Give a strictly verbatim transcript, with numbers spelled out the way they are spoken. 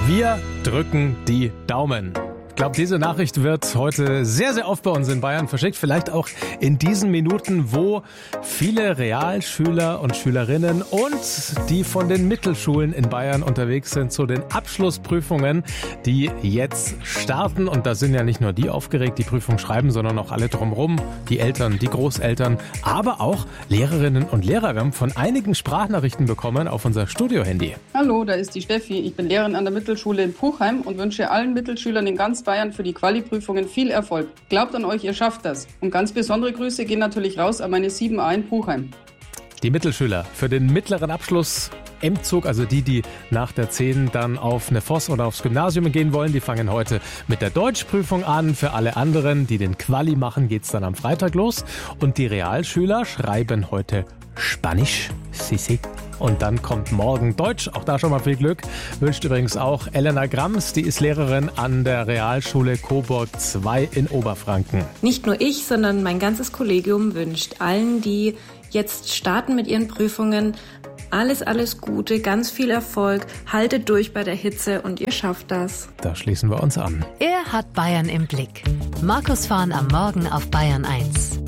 Wir drücken die Daumen. Ich glaube, diese Nachricht wird heute sehr, sehr oft bei uns in Bayern verschickt. Vielleicht auch in diesen Minuten, wo viele Realschüler und Schülerinnen und die von den Mittelschulen in Bayern unterwegs sind zu den Abschlussprüfungen, die jetzt starten. Und da sind ja nicht nur die aufgeregt, die Prüfung schreiben, sondern auch alle drumherum, die Eltern, die Großeltern, aber auch Lehrerinnen und Lehrer. Wir haben von einigen Sprachnachrichten bekommen auf unser Studio-Handy. Hallo, da ist die Steffi. Ich bin Lehrerin an der Mittelschule in Puchheim und wünsche allen Mittelschülern in ganz Bayern für die Quali-Prüfungen viel Erfolg. Glaubt an euch, ihr schafft das. Und ganz besondere Grüße gehen natürlich raus an meine sieben a in Puchheim. Die Mittelschüler für den mittleren Abschluss im Zug, also die, die nach der zehn dann auf eine Voss oder aufs Gymnasium gehen wollen, die fangen heute mit der Deutschprüfung an. Für alle anderen, die den Quali machen, geht's dann am Freitag los. Und die Realschüler schreiben heute Spanisch. Sí, sí. Und dann kommt morgen Deutsch. Auch da schon mal viel Glück. Wünscht übrigens auch Elena Grams. Die ist Lehrerin an der Realschule Coburg zwei in Oberfranken. Nicht nur ich, sondern mein ganzes Kollegium wünscht allen, die jetzt starten mit ihren Prüfungen, alles, alles Gute, ganz viel Erfolg. Haltet durch bei der Hitze und ihr schafft das. Da schließen wir uns an. Er hat Bayern im Blick. Markus Fahren am Morgen auf Bayern eins.